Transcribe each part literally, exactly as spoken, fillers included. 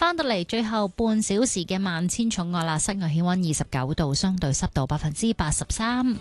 翻到嚟最後半小時嘅萬千寵愛啦，室外氣溫二十九度，相對濕度百分之八十三。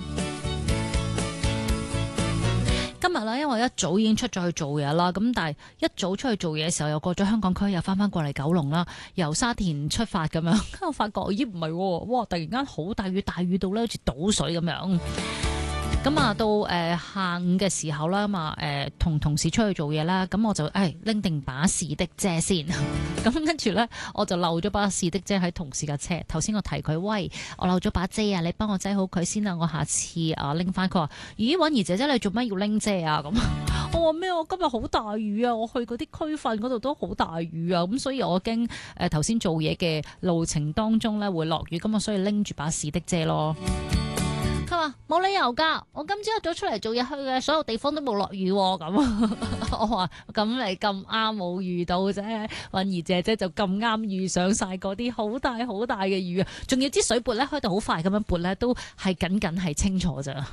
今日咧，因為一早已經出咗去做嘢啦，咁但係一早出去做嘢嘅時候，又過咗香港區，又翻翻過嚟九龍啦，由沙田出發咁樣，我發覺咦唔係，哇！突然間好大雨，大雨到咧好似倒水咁樣。咁啊，到誒、呃、下午嘅時候啦，嘛誒同同事出去做嘢啦，咁我就誒拎定把士的遮先，咁跟住咧我就漏咗把士的遮喺同事架車。頭先我提佢，喂，我漏咗把遮啊，你幫我擠好佢先啊，我下次啊拎翻。佢話：咦，允兒姐姐你做咩要拎遮啊？咁我話咩？我今日好大雨啊，我去嗰啲區份嗰度都好大雨啊，咁所以我驚誒頭先做嘢嘅路程當中咧會落雨，咁我所以拎住把士的遮咯。佢話冇理由噶，我今朝一早出嚟做嘢去嘅所有地方都冇落雨咁。我話咁你咁啱冇遇到啫，允兒姐姐就咁啱遇上晒嗰啲好大好大嘅雨啊！仲要啲水撥咧開到好快咁樣撥咧，都係僅僅係清楚咋。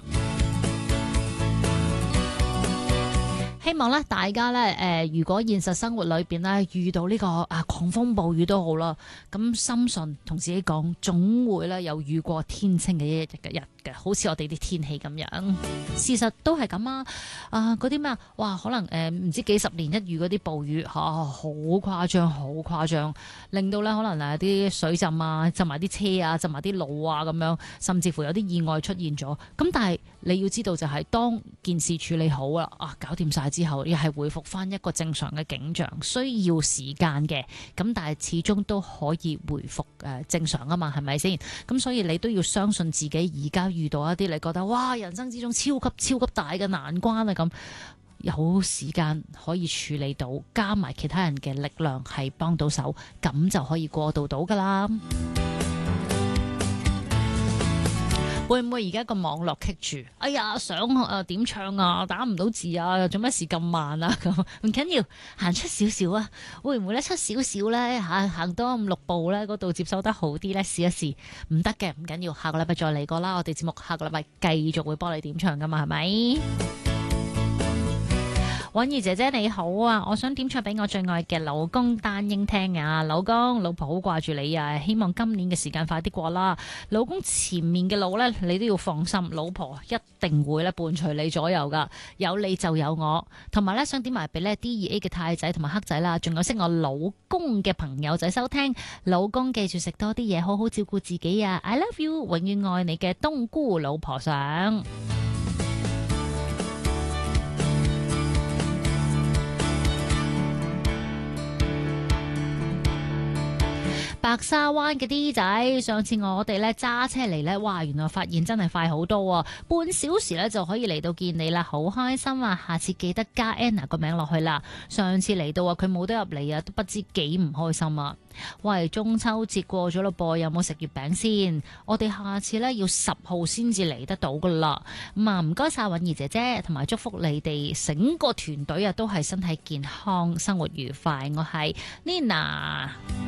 希望咧大家咧誒、呃，如果現實生活裏邊咧遇到呢、這個啊狂風暴雨都好啦，咁深信同自己講，總會咧有雨過天晴嘅一日嘅日嘅，好似我哋啲天氣咁樣。事實都係咁啊！啊嗰啲咩啊，哇可能誒唔、呃、知幾十年一遇嗰啲暴雨嚇，好誇張，好誇張，令到咧可能誒啲水浸啊，浸埋啲車啊，浸埋啲路啊咁樣，甚至乎有啲意外出現咗。咁但係你要知道就係、是、當件事處理好啦，啊搞掂晒之後，又係回復翻一個正常嘅景象，需要時間嘅，咁但係始終都可以回復誒正常啊嘛，係咪先？咁所以你都要相信自己，而家遇到一啲你覺得哇人生之中超級超級大嘅難關啊，咁有時間可以處理到，加埋其他人嘅力量係幫到手，咁就可以過渡到噶啦。會唔會而家個網絡棘住？哎呀，想啊點唱啊，打唔到字啊，做咩事咁慢啊？咁唔緊要，行出少少啊。會唔會咧出少少咧嚇，行多五六步咧，嗰度接收得好啲咧？試一試，唔得嘅唔緊要，下個禮拜再嚟過啦。我哋節目下個禮拜繼續會幫你點唱噶嘛，係咪？允兒姐姐你好啊，我想點唱俾我最愛嘅老公丹英聽啊。老公，老婆好掛住你啊，希望今年嘅時間快啲過啦。老公前面嘅路呢，你都要放心，老婆一定會咧伴隨你左右噶，有你就有我。同埋呢，想點埋俾呢 D 二 A 嘅太仔同埋黑仔啦，仲有識我老公嘅朋友仔收聽。老公記住食多啲嘢，好好照顧自己啊 I love you， 永遠愛你嘅冬菇老婆想。白沙灣嘅 D 仔，上次我哋咧揸車嚟咧，哇！原來發現真係快好多啊，半小時咧就可以嚟到見你啦，好開心啊！下次記得加 Anna 個名落去啦。上次嚟到啊，佢冇得入嚟啊，都不知幾唔開心啊！喂，中秋節過咗咯噃，有冇食月餅先？我哋下次咧要十號先至嚟得到噶啦。咁啊，唔該晒允兒姐姐，同埋祝福你哋整個團隊啊，都係身體健康，生活愉快。我係 Nina。